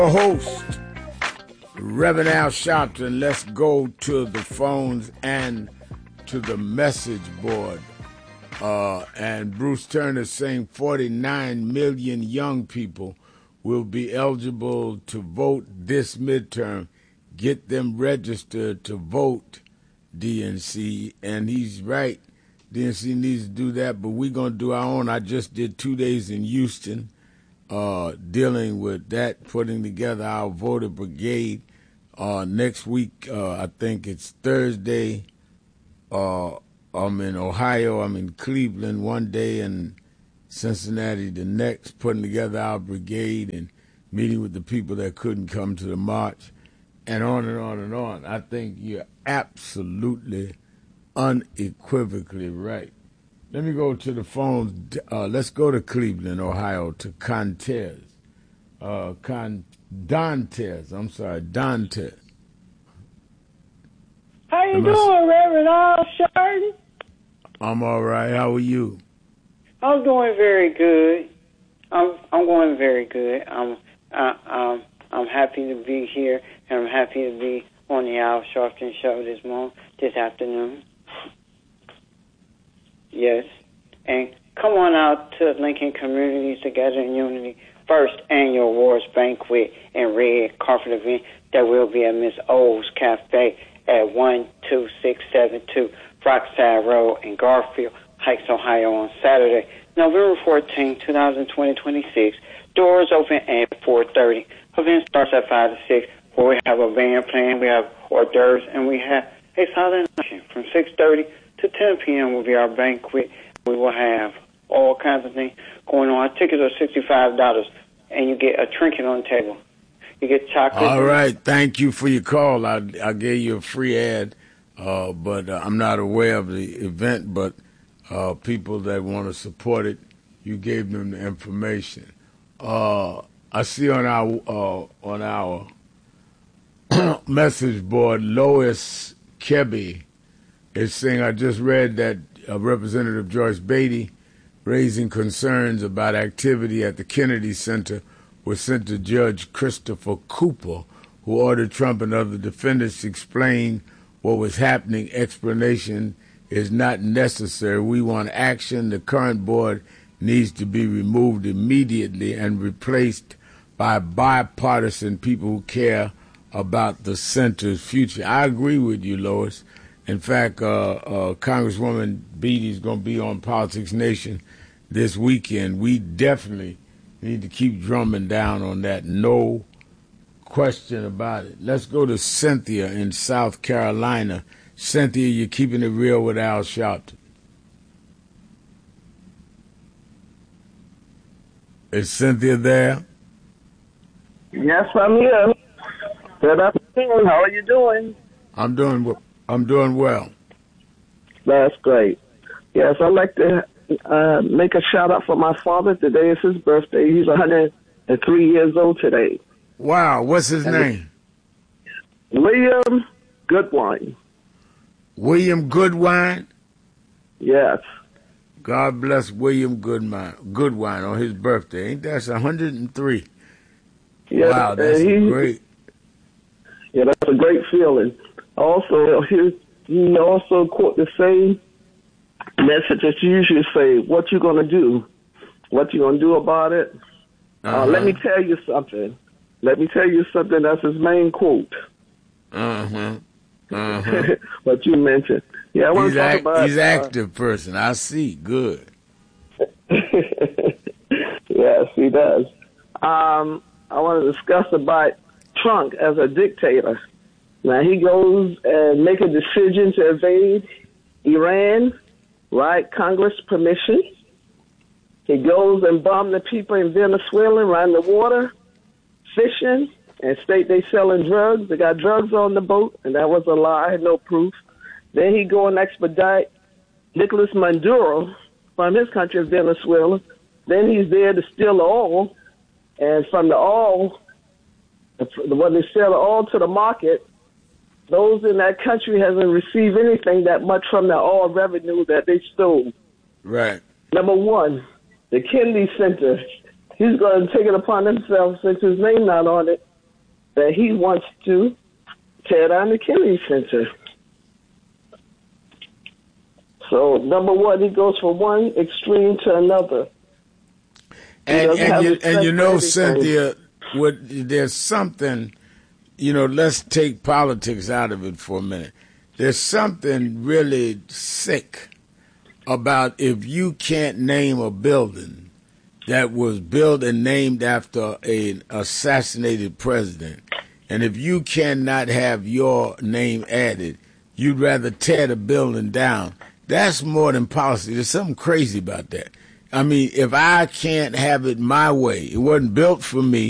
Host, Reverend Al Sharpton. Let's go to the phones and to the message board. And Bruce Turner saying 49 million young people will be eligible to vote this midterm. Get them registered to vote, DNC. And he's right. DNC needs to do that, but we're going to do our own. I just did 2 days in Houston. Dealing with that, putting together our voter brigade. Next week, I think it's Thursday. I'm in Ohio, I'm in Cleveland one day, and Cincinnati the next, putting together our brigade and meeting with the people that couldn't come to the march, and on and on and on. I think you're absolutely, unequivocally right. Let me go to the phones. Let's go to Cleveland, Ohio, to Dantes. Dantes. How you doing, Reverend Al Sharpton? I'm all right. How are you? I'm doing very good. I'm going very good. I'm happy to be here, and I'm happy to be on the Al Sharpton show this afternoon. Yes, and come on out to Lincoln Communities Together in Unity first annual awards banquet and red carpet event that will be at Miss O's Cafe at 12672 Rockside Road in Garfield Heights, Ohio on Saturday, November 14, 2026. Doors open at 4:30. Event starts at 5 to 6, where we have a band playing, we have hors d'oeuvres, and we have a silent auction from 6:30 to 10 p.m. will be our banquet. We will have all kinds of things going on. Our tickets are $65, and you get a trinket on the table. You get chocolate. All right. Thank you for your call. I gave you a free ad, but I'm not aware of the event, but people that want to support it, you gave them the information. I see on our message board, Lois Kebby is saying, I just read that Representative Joyce Beatty raising concerns about activity at the Kennedy Center was sent to Judge Christopher Cooper, who ordered Trump and other defendants to explain what was happening. Explanation is not necessary. We want action. The current board needs to be removed immediately and replaced by bipartisan people who care about the center's future. I agree with you, Lois. In fact, Congresswoman Beatty is going to be on Politics Nation this weekend. We definitely need to keep drumming down on that. No question about it. Let's go to Cynthia in South Carolina. Cynthia, you're keeping it real with Al Sharpton. Is Cynthia there? Yes, I'm here. Good afternoon. How are you doing? I'm doing well. That's great. Yes, I'd like to make a shout out for my father. Today is his birthday. He's 103 years old today. Wow. What's his name? William Goodwine. William Goodwine? Yes. God bless William Goodwine on his birthday. Ain't that 103? Yes, wow, that's great. Yeah, that's a great feeling. Also, he also quote the same message that you usually say, what you going to do? What you going to do about it? Let me tell you something. That's his main quote. What you mentioned. Yeah, I want to talk about... He's an active person. I see. Good. Yes, he does. I want to discuss about Trump as a dictator. Now, he goes and make a decision to invade Iran, right? Congress permission. He goes and bomb the people in Venezuela around the water, fishing, and state they selling drugs. They got drugs on the boat, and that was a lie, no proof. Then he go and expedite Nicolas Maduro from his country of Venezuela. Then he's there to steal the oil, and from the oil, when they sell the oil to the market, those in that country hasn't received anything that much from the oil revenue that they stole. Right. Number one, the Kennedy Center, he's going to take it upon himself, since his name not on it, that he wants to tear down the Kennedy Center. So, number one, he goes from one extreme to another. And you know, Cynthia, there's something, let's take politics out of it for a minute. There's something really sick about if you can't name a building that was built and named after an assassinated president, and if you cannot have your name added, you'd rather tear the building down. That's more than policy. There's something crazy about that. I mean, if I can't have it my way, it wasn't built for me,